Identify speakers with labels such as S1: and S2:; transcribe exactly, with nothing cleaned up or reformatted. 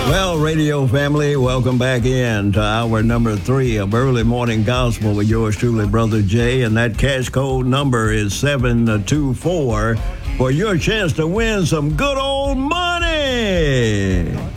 S1: Well, radio family, welcome back in to hour number three of Early Morning Gospel with yours truly, Brother Jay. And that cash code number is seven two four for your chance to win some good old money.